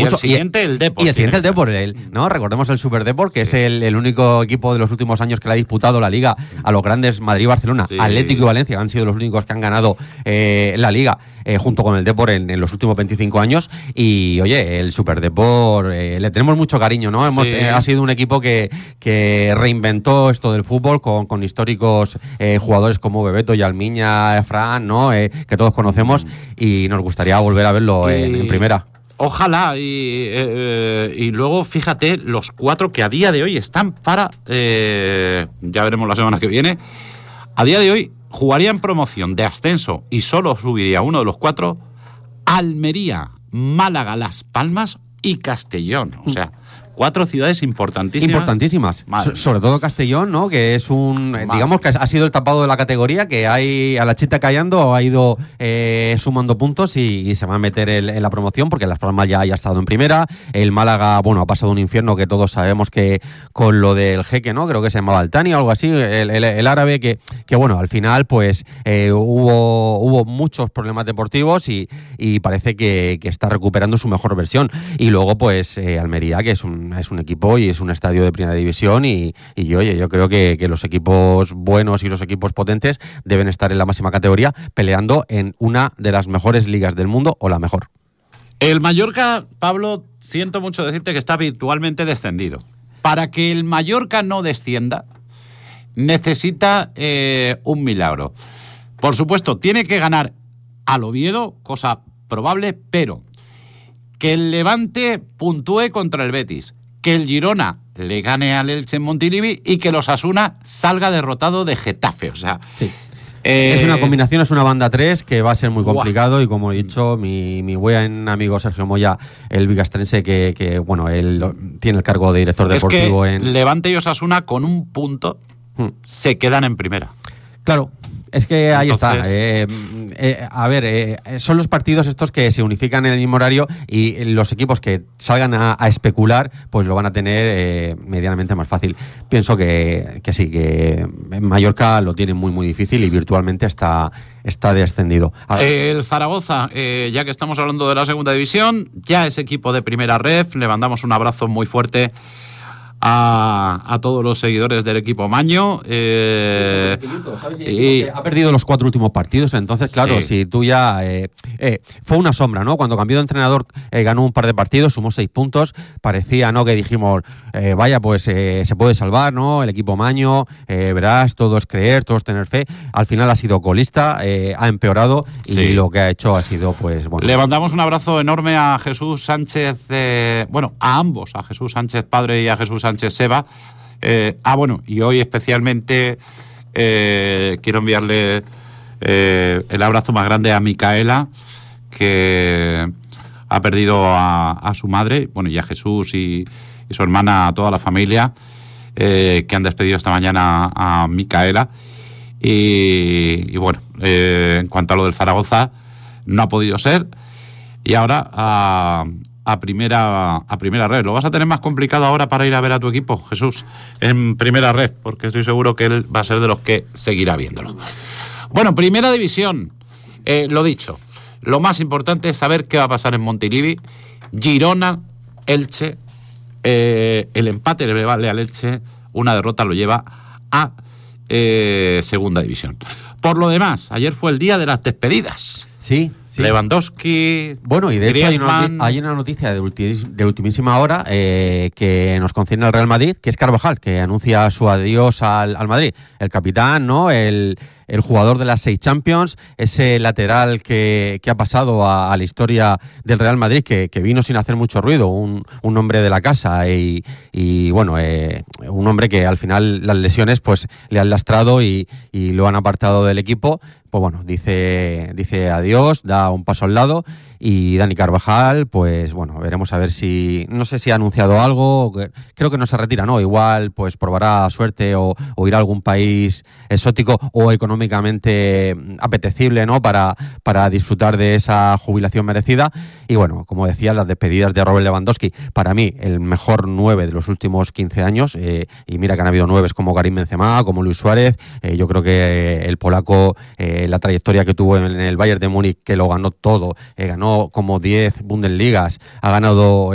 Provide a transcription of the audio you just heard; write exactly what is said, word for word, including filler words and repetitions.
mucho. Y el siguiente, el Depor. Y el siguiente, el Depor, el, ¿no? Recordemos el Super Depor, que sí. es el, el único equipo de los últimos años que le ha disputado la Liga a los grandes Madrid, Barcelona, sí. Atlético y Valencia, que han sido los únicos que han ganado eh, la Liga eh, junto con el Depor en, en los últimos veinticinco años. Y, oye, el Super Depor, eh, le tenemos mucho cariño, ¿no? Hemos, sí. eh, ha sido un equipo que, que reinventó esto del fútbol con, con históricos eh, jugadores como Bebeto, Yalmiña, Fran, ¿no? Eh, que todos conocemos, y nos gustaría volver a verlo y... en, en primera. Ojalá, y, eh, y luego fíjate los cuatro que a día de hoy están para, eh, ya veremos la semana que viene, a día de hoy jugarían promoción de ascenso y solo subiría uno de los cuatro: Almería, Málaga, Las Palmas y Castellón. O sea, cuatro ciudades importantísimas. Importantísimas. So, sobre todo Castellón, ¿no? Que es un, Madre. digamos que ha sido el tapado de la categoría, que hay a la chita callando, ha ido eh, sumando puntos y, y se va a meter el, en la promoción, porque Las Palmas ya, ya ha estado en primera. El Málaga, bueno, ha pasado un infierno que todos sabemos que con lo del jeque, ¿no? Creo que se llamaba Altani o algo así, el, el, el árabe, que, que bueno, al final pues eh, hubo, hubo muchos problemas deportivos y, y parece que, que está recuperando su mejor versión. Y luego pues eh, Almería, que es un es un equipo y es un estadio de primera división y, y oye, yo creo que, que los equipos buenos y los equipos potentes deben estar en la máxima categoría peleando en una de las mejores ligas del mundo o la mejor. El Mallorca, Pablo, siento mucho decirte que está virtualmente descendido. Para que el Mallorca no descienda, necesita eh, un milagro. Por supuesto, tiene que ganar al Oviedo, cosa probable, pero que el Levante puntúe contra el Betis, que el Girona le gane al Elche en Montilivi y que el Osasuna salga derrotado de Getafe. O sea, sí. eh... es una combinación, es una banda tres que va a ser muy complicado. Wow. Y como he dicho, mi, mi buen amigo Sergio Moya, el bigastrense, que, que bueno, él tiene el cargo de director deportivo. Es que en Levante y Osasuna con un punto hmm. se quedan en primera. Claro. Es que ahí Entonces... está. Eh, eh, a ver, eh, son los partidos estos que se unifican en el mismo horario y los equipos que salgan a, a especular, pues lo van a tener eh, medianamente más fácil. Pienso que, que sí, que Mallorca lo tiene muy, muy difícil y virtualmente está, está descendido. El Zaragoza, eh, ya que estamos hablando de la segunda división, ya es equipo de primera ref. Le mandamos un abrazo muy fuerte A, a todos los seguidores del equipo Maño. Eh, sí, y ha perdido los cuatro últimos partidos, entonces claro, sí. si tú ya eh, eh, fue una sombra, ¿no? Cuando cambió de entrenador eh, ganó un par de partidos, sumó seis puntos, parecía, ¿no? Que dijimos, eh, vaya, pues eh, se puede salvar, ¿no? El equipo Maño, eh, verás, todo es creer, todo es tener fe. Al final ha sido colista, eh, ha empeorado sí. y lo que ha hecho ha sido, pues bueno. Le mandamos un abrazo enorme a Jesús Sánchez, eh, bueno, a ambos, a Jesús Sánchez padre y a Jesús Sánchez Seba. Eh, ah, bueno, y hoy especialmente eh, quiero enviarle eh, el abrazo más grande a Micaela, que ha perdido a, a su madre, bueno, y a Jesús y, y su hermana, a toda la familia, eh, que han despedido esta mañana a, a Micaela. Y, y bueno, eh, en cuanto a lo del Zaragoza, no ha podido ser. Y ahora a... a primera a primera red. Lo vas a tener más complicado ahora para ir a ver a tu equipo, Jesús, en primera red, porque estoy seguro que él va a ser de los que seguirá viéndolo. Bueno, primera división, eh, lo dicho, lo más importante es saber qué va a pasar en Montilivi. Girona, Elche, eh, el empate le vale al Elche, una derrota lo lleva a eh, segunda división. Por lo demás, ayer fue el día de las despedidas. Sí. Sí. Lewandowski, bueno, y de Griezmann. hecho hay una, hay una noticia de, ultim, de ultimísima hora eh, que nos concierne al Real Madrid, que es Carvajal, que anuncia su adiós al, al Madrid. El capitán, ¿no? El, el jugador de las seis Champions, ese lateral que, que ha pasado a, a la historia del Real Madrid, que, que vino sin hacer mucho ruido, un, un hombre de la casa y, y bueno, eh, un hombre que al final las lesiones pues le han lastrado y, y lo han apartado del equipo. Pues bueno, dice, dice adiós, da un paso al lado, y Dani Carvajal, pues bueno, veremos a ver si, no sé si ha anunciado algo, creo que no se retira, ¿no? Igual pues probará suerte o, o irá a algún país exótico o económicamente apetecible, ¿no? Para, para disfrutar de esa jubilación merecida. Y bueno, como decía, las despedidas de Robert Lewandowski, para mí el mejor nueve de los últimos quince años, eh, y mira que han habido nueves como Karim Benzema, como Luis Suárez, eh, yo creo que el polaco, eh, la trayectoria que tuvo en el Bayern de Múnich, que lo ganó todo, eh, ganó como diez Bundesligas, ha ganado